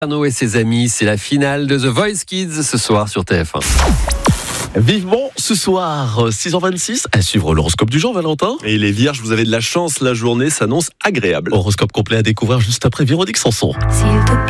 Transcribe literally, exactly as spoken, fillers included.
Arnaud et ses amis, c'est la finale de The Voice Kids ce soir sur T F un. Vivement ce soir, six heures vingt-six, à suivre l'horoscope du jour, Valentin. Et les vierges, vous avez de la chance, la journée s'annonce agréable. Horoscope complet à découvrir juste après Véronique Sanson. S'il te plaît.